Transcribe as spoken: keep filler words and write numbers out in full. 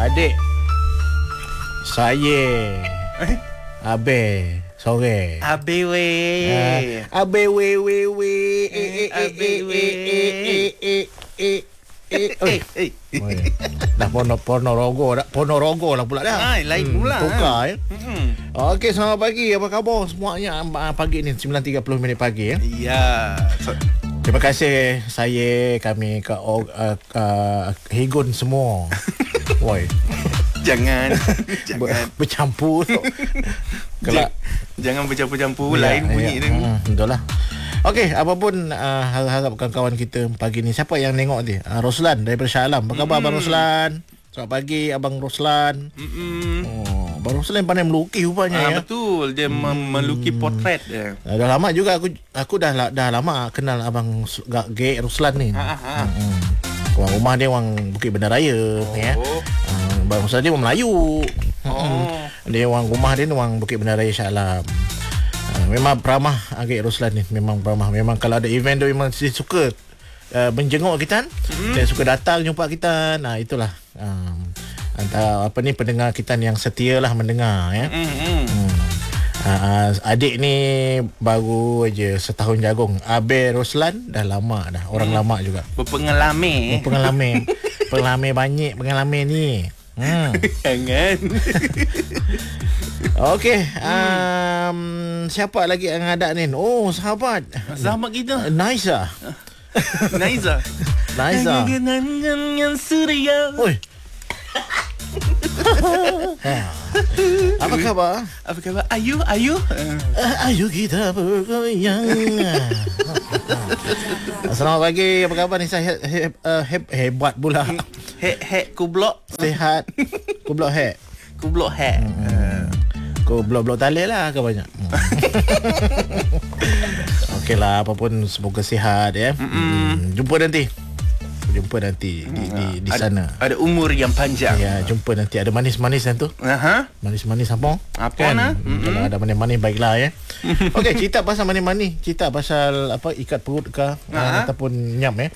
Adik, saya Eh? Abe sore. Abe weh. Uh, abe we we we eh eh eh Abe eh we. eh eh eh eh eh Eh, eh. dah pono pono rogo dah pono rogo lah pula dah. Ai, lain pula. Tukar ya. Hmm. Okey, selamat pagi. Apa khabar semuanya ah, pagi ni sembilan tiga puluh minit pagi ya. Ya. So, Terima kasih saya kami ke uh, uh, Higun semua. Woi. jangan jangan Ber- bercampur. Kalau J- jangan bercampur-campur lain bunyi ya, dia. hmm, betul lah. Okey, apapun uh, harap-harap kawan-kawan kita pagi ni. Siapa yang tengok ni? Uh, Roslan daripada Shah Alam. Apa khabar mm. Abang Roslan? Selamat pagi Abang Roslan. Mm-mm. Oh, Abang Roslan pandai melukis rupanya Ah, ya. betul, dia hmm. melukis potret dia. Uh, dah lama juga aku aku dah dah lama kenal Abang Gek Roslan ni. Ha ha. Hmm. Orang rumah dia orang Bukit Bandar Raya oh. ya. Uh, Abang Roslan dia orang Melayu. Oh. Hmm. Dia orang rumah dia orang Bukit Bandar Raya Shah Alam. Uh, memang peramah Agik Roslan ni. Memang peramah. Memang kalau ada event dia memang dia suka uh, menjenguk kita. Mm. Dia suka datang jumpa kita. Nah itulah uh, antara apa ni pendengar kita yang setia lah mendengar ya. Mm-hmm. Hmm. Uh, adik ni baru aja setahun jagung. Abe Roslan dah lama dah. Orang mm. lama juga. Berpengalaman. Pengalaman. Pengalaman banyak pengalaman ni. Hmm. Jangan. Okey, um, siapa lagi yang ada ni? Oh, sahabat. Sahabat kita. Naiza. Naiza. Naiza. Dengan suria. Oi. Apa khabar? Apa khabar? Ayu, ayu. Uh, ayo kita bergoyang. Selamat pagi. Apa khabar ni? Saya he, uh, he, hebat pula. Hek hek kublok. Sihat. Kublok hek. Kublok hek. Hmm. Kau blok-blok tali lah ke banyak. Okeylah, apapun semoga sihat ya. Hmm, jumpa nanti. Jumpa nanti di di, di sana. Ada, ada umur yang panjang. Ya, jumpa nanti. Ada manis-manis tu. Aha. Manis-manis apa? Apa Kan? nah? Hmm, kalau ada manis-manis baiklah ya. Okey, cerita pasal manis-manis, cerita pasal apa ikat perut ke uh, ataupun nyam ya.